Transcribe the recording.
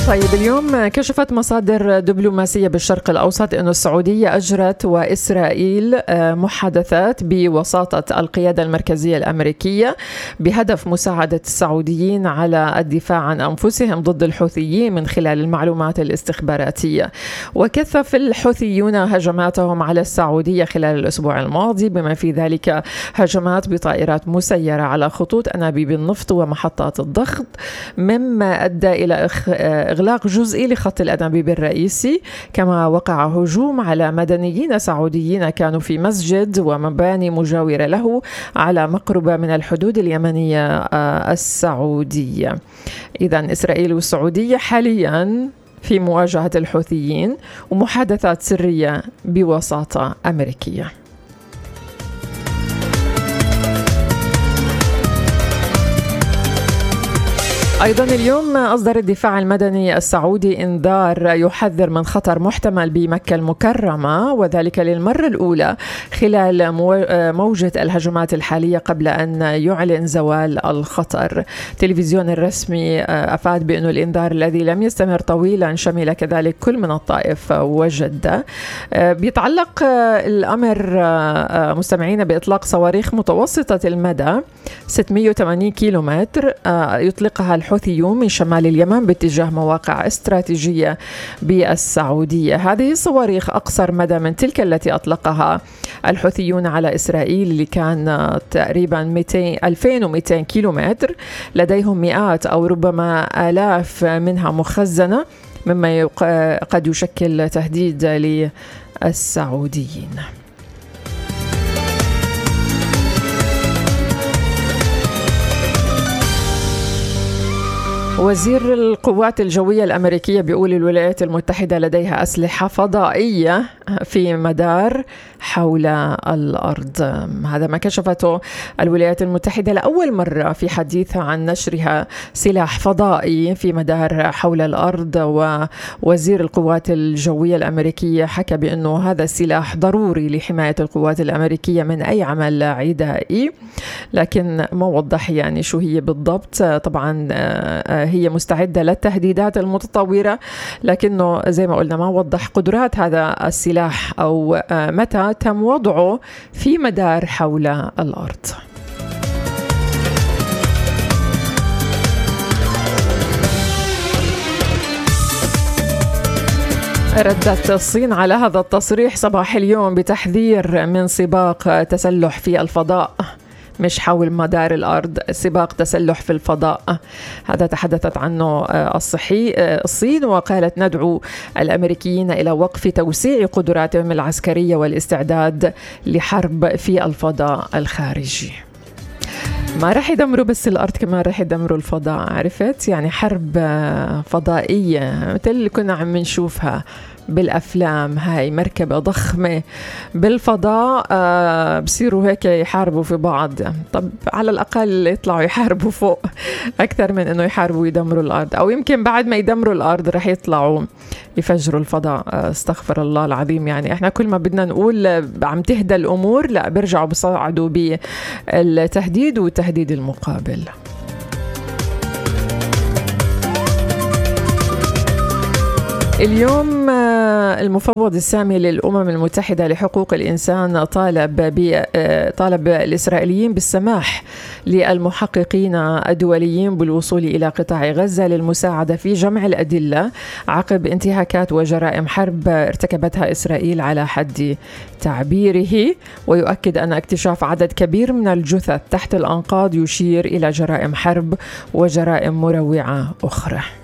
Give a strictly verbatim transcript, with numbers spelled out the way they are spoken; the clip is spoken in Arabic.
طيب اليوم كشفت مصادر دبلوماسية بالشرق الأوسط أن السعودية أجرت وإسرائيل محادثات بوساطة القيادة المركزية الأمريكية بهدف مساعدة السعوديين على الدفاع عن أنفسهم ضد الحوثيين من خلال المعلومات الاستخباراتية. وكثف الحوثيون هجماتهم على السعودية خلال الأسبوع الماضي، بما في ذلك هجمات بطائرات مسيرة على خطوط أنابيب النفط ومحطات الضغط، مما أدى إلى إغلاق جزئي لخط الأنابيب الرئيسي. كما وقع هجوم على مدنيين سعوديين كانوا في مسجد ومباني مجاورة له على مقربة من الحدود اليمنية السعودية. إذن إسرائيل والسعودية حاليا في مواجهة الحوثيين ومحادثات سرية بوساطة أمريكية. أيضا اليوم أصدر الدفاع المدني السعودي إنذار يحذر من خطر محتمل بمكة المكرمة، وذلك للمرة الأولى خلال موجة الهجمات الحالية قبل أن يعلن زوال الخطر. التلفزيون الرسمي أفاد بأن الإنذار الذي لم يستمر طويلا شمل كذلك كل من الطائف وجدة. بيتعلق الأمر مستمعين بإطلاق صواريخ متوسطة المدى ستمئة وثمانين كيلومتر يطلقها الحوثيون من شمال اليمن باتجاه مواقع استراتيجية بالسعودية. هذه الصواريخ أقصر مدى من تلك التي أطلقها الحوثيون على إسرائيل اللي كان تقريبا ألفين ومئتين كيلومتر. لديهم مئات أو ربما آلاف منها مخزنة، مما قد يشكل تهديد للسعوديين. وزير القوات الجوية الأمريكية بيقول الولايات المتحدة لديها أسلحة فضائية في مدار حول الأرض. هذا ما كشفته الولايات المتحدة لأول مرة في حديثها عن نشرها سلاح فضائي في مدار حول الأرض. ووزير القوات الجوية الأمريكية حكى بأنه هذا السلاح ضروري لحماية القوات الأمريكية من أي عمل عدائي، لكن ما وضح يعني شو هي بالضبط. طبعا هي مستعدة للتهديدات المتطورة، لكنه زي ما قلنا ما وضح قدرات هذا السلاح أو متى تم وضعه في مدار حول الأرض. ردت الصين على هذا التصريح صباح اليوم بتحذير من سباق تسلح في الفضاء، مش حول مدار الأرض، سباق تسلح في الفضاء. هذا تحدثت عنه الصحي الصين، وقالت ندعو الأمريكيين إلى وقف توسيع قدراتهم العسكرية والاستعداد لحرب في الفضاء الخارجي. ما رح يدمروا بس الأرض، كمان رح يدمروا الفضاء، عرفت؟ يعني حرب فضائية مثل اللي كنا عم نشوفها بالأفلام، هاي مركبة ضخمة بالفضاء آه بصيروا هيك يحاربوا في بعض. طب على الأقل يطلعوا يحاربوا فوق أكثر من أنه يحاربوا يدمروا الأرض، أو يمكن بعد ما يدمروا الأرض رح يطلعوا يفجروا الفضاء. آه استغفر الله العظيم. يعني إحنا كل ما بدنا نقول عم تهدى الأمور، لا بيرجعوا بصعدوا بالتهديد والتهديد المقابل. اليوم المفوض السامي للأمم المتحدة لحقوق الإنسان طالب طالب الإسرائيليين بالسماح للمحققين الدوليين بالوصول إلى قطاع غزة للمساعدة في جمع الأدلة عقب انتهاكات وجرائم حرب ارتكبتها إسرائيل على حد تعبيره. ويؤكد أن اكتشاف عدد كبير من الجثث تحت الأنقاض يشير إلى جرائم حرب وجرائم مروعة أخرى.